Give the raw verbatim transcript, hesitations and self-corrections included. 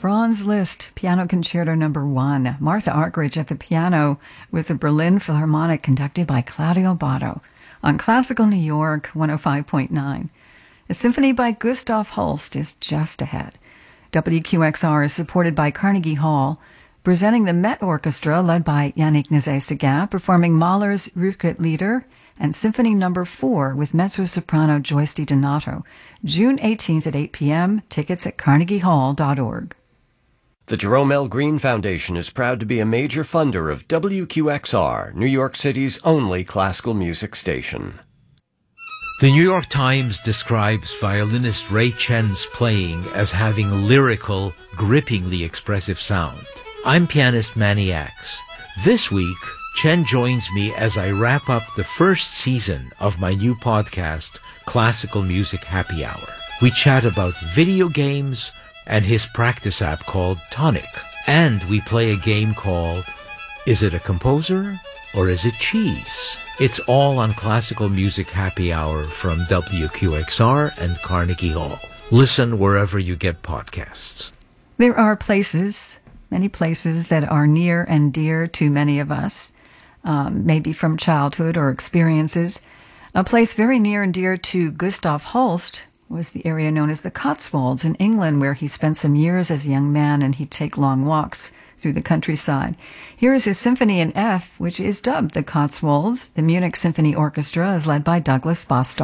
Franz Liszt, Piano Concerto Number One. Martha Argerich at the piano with the Berlin Philharmonic conducted by Claudio Botto on Classical New York one oh five point nine. A symphony by Gustav Holst is just ahead. W Q X R is supported by Carnegie Hall, presenting the Met Orchestra led by Yannick Nézet-Séguin, performing Mahler's Rückert Lieder and Symphony Number Four with mezzo-soprano Joyce DiDonato. June eighteenth at eight p.m. Tickets at carnegie hall dot org. The Jerome L. Green Foundation is proud to be a major funder of W Q X R, New York City's only classical music station. The New York Times describes violinist Ray Chen's playing as having lyrical, grippingly expressive sound. I'm pianist Manny Axe. This week, Chen joins me as I wrap up the first season of my new podcast, Classical Music Happy Hour. We chat about video games and his practice app called Tonic. And we play a game called Is It a Composer or Is It Cheese? It's all on Classical Music Happy Hour from W Q X R and Carnegie Hall. Listen wherever you get podcasts. There are places, many places that are near and dear to many of us, um, maybe from childhood or experiences. A place very near and dear to Gustav Holst was the area known as the Cotswolds in England, where he spent some years as a young man, and he'd take long walks through the countryside. Here is his Symphony in F, which is dubbed the Cotswolds. The Munich Symphony Orchestra is led by Douglas Bostock.